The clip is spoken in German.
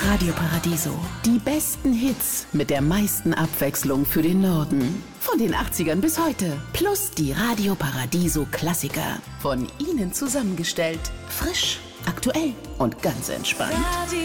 Radio Paradiso. Die besten Hits mit der meisten Abwechslung für den Norden. Von den 80ern bis heute. Plus die Radio Paradiso Klassiker. Von Ihnen zusammengestellt. Frisch, aktuell und ganz entspannt.